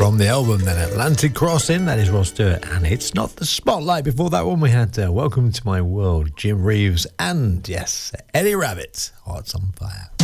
From the album then, Atlantic Crossing, that is Rod Stewart, and It's Not the Spotlight. Before that one we had Welcome to My World, Jim Reeves, and yes, Eddie Rabbitt, Hearts on Fire.